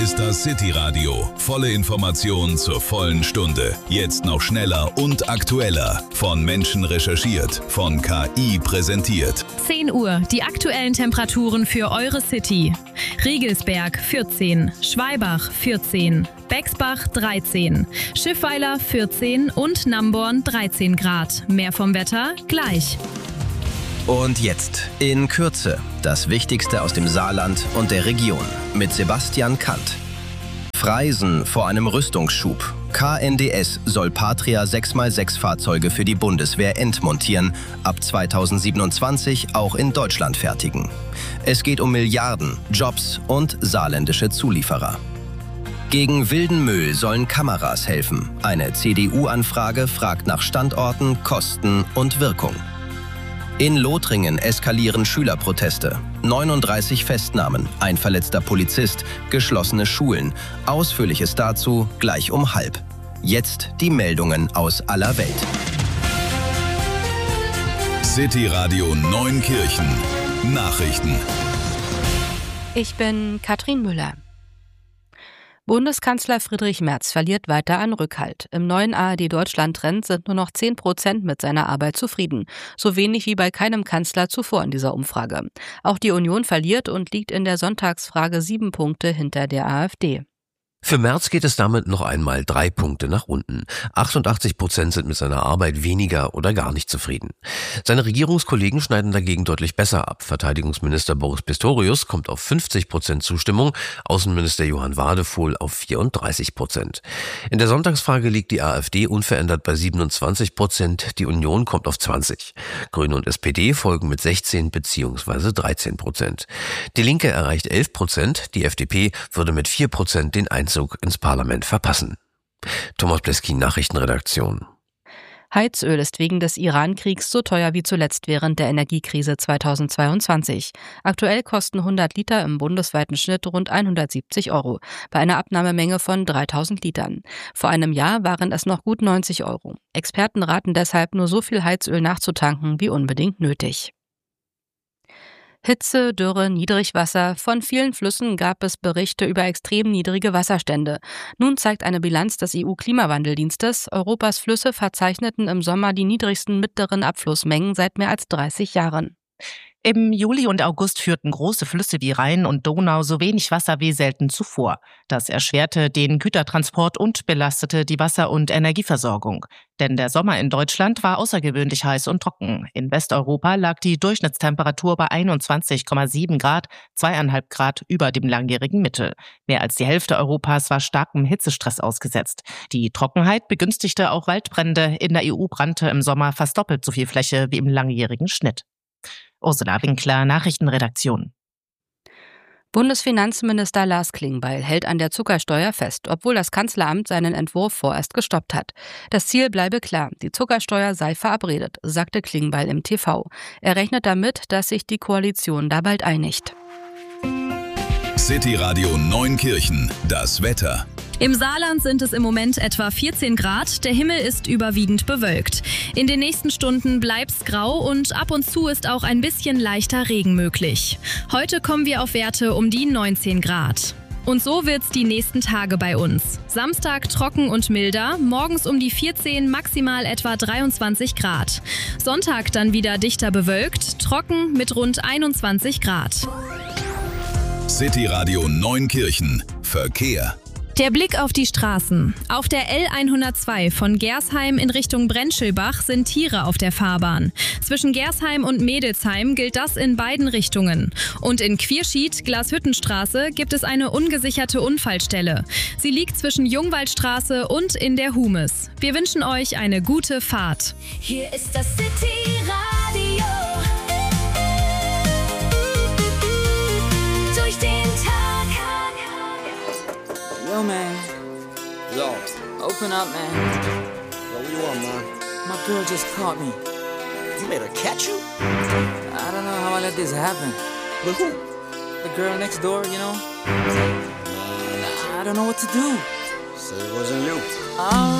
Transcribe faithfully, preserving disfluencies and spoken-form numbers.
ist das City Radio. Volle Informationen zur vollen Stunde. Jetzt noch schneller und aktueller. Von Menschen recherchiert, von K I präsentiert. zehn Uhr, die aktuellen Temperaturen für eure City. Riegelsberg vierzehn, Schwalbach vierzehn, Bexbach dreizehn, Schiffweiler vierzehn und Namborn dreizehn Grad. Mehr vom Wetter gleich. Und jetzt in Kürze das Wichtigste aus dem Saarland und der Region mit Sebastian Kant. Freisen vor einem Rüstungsschub. K N D S soll Patria sechs mal sechs Fahrzeuge für die Bundeswehr entmontieren, ab zweitausendsiebenundzwanzig auch in Deutschland fertigen. Es geht um Milliarden, Jobs und saarländische Zulieferer. Gegen wilden Müll sollen Kameras helfen. Eine C D U-Anfrage fragt nach Standorten, Kosten und Wirkung. In Lothringen eskalieren Schülerproteste. neununddreißig Festnahmen, ein verletzter Polizist, geschlossene Schulen. Ausführliches dazu gleich um halb. Jetzt die Meldungen aus aller Welt. City Radio Neunkirchen. Nachrichten. Ich bin Katrin Müller. Bundeskanzler Friedrich Merz verliert weiter an Rückhalt. Im neuen A R D-Deutschland-Trend sind nur noch zehn Prozent mit seiner Arbeit zufrieden. So wenig wie bei keinem Kanzler zuvor in dieser Umfrage. Auch die Union verliert und liegt in der Sonntagsfrage sieben Punkte hinter der AfD. Für Merz geht es damit noch einmal drei Punkte nach unten. achtundachtzig Prozent sind mit seiner Arbeit weniger oder gar nicht zufrieden. Seine Regierungskollegen schneiden dagegen deutlich besser ab. Verteidigungsminister Boris Pistorius kommt auf fünfzig Prozent Zustimmung, Außenminister Johann Wadefuhl auf vierunddreißig Prozent. In der Sonntagsfrage liegt die AfD unverändert bei siebenundzwanzig Prozent, die Union kommt auf zwanzig. Grüne und S P D folgen mit sechzehn bzw. dreizehn Prozent. Die Linke erreicht elf Prozent, die F D P würde mit vier Prozent den Einzug ins Parlament verpassen. Thomas Bleski, Nachrichtenredaktion. Heizöl ist wegen des Iran-Kriegs so teuer wie zuletzt während der Energiekrise zweitausendzweiundzwanzig. Aktuell kosten hundert Liter im bundesweiten Schnitt rund hundertsiebzig Euro, bei einer Abnahmemenge von dreitausend Litern. Vor einem Jahr waren es noch gut neunzig Euro. Experten raten deshalb, nur so viel Heizöl nachzutanken wie unbedingt nötig. Hitze, Dürre, Niedrigwasser. Von vielen Flüssen gab es Berichte über extrem niedrige Wasserstände. Nun zeigt eine Bilanz des E U-Klimawandeldienstes, Europas Flüsse verzeichneten im Sommer die niedrigsten mittleren Abflussmengen seit mehr als dreißig Jahren. Im Juli und August führten große Flüsse wie Rhein und Donau so wenig Wasser wie selten zuvor. Das erschwerte den Gütertransport und belastete die Wasser- und Energieversorgung. Denn der Sommer in Deutschland war außergewöhnlich heiß und trocken. In Westeuropa lag die Durchschnittstemperatur bei einundzwanzig Komma sieben Grad, zweieinhalb Grad über dem langjährigen Mittel. Mehr als die Hälfte Europas war starkem Hitzestress ausgesetzt. Die Trockenheit begünstigte auch Waldbrände. In der E U brannte im Sommer fast doppelt so viel Fläche wie im langjährigen Schnitt. Ursula Winkler, Nachrichtenredaktion. Bundesfinanzminister Lars Klingbeil hält an der Zuckersteuer fest, obwohl das Kanzleramt seinen Entwurf vorerst gestoppt hat. Das Ziel bleibe klar, die Zuckersteuer sei verabredet, sagte Klingbeil im T V. Er rechnet damit, dass sich die Koalition da bald einigt. City Radio Neunkirchen. Das Wetter. Im Saarland sind es im Moment etwa vierzehn Grad, der Himmel ist überwiegend bewölkt. In den nächsten Stunden bleibt's grau und ab und zu ist auch ein bisschen leichter Regen möglich. Heute kommen wir auf Werte um die neunzehn Grad. Und so wird's die nächsten Tage bei uns. Samstag trocken und milder, morgens um die vierzehn, maximal etwa dreiundzwanzig Grad. Sonntag dann wieder dichter bewölkt, trocken mit rund einundzwanzig Grad. City Radio Neunkirchen. Verkehr. Der Blick auf die Straßen. Auf der L hundertzwei von Gersheim in Richtung Brenschelbach sind Tiere auf der Fahrbahn. Zwischen Gersheim und Mädelsheim gilt das in beiden Richtungen. Und in Quierschied, Glashüttenstraße, gibt es eine ungesicherte Unfallstelle. Sie liegt zwischen Jungwaldstraße und in der Humes. Wir wünschen euch eine gute Fahrt. Hier ist das City Radio. Durch den Tag. Yo, man. Yo. Open up, man. Yo, what you want, man? My girl just caught me. You made her catch you? I don't know how I let this happen. With who? The girl next door, you know? I don't know what to do. So it wasn't you. Uh,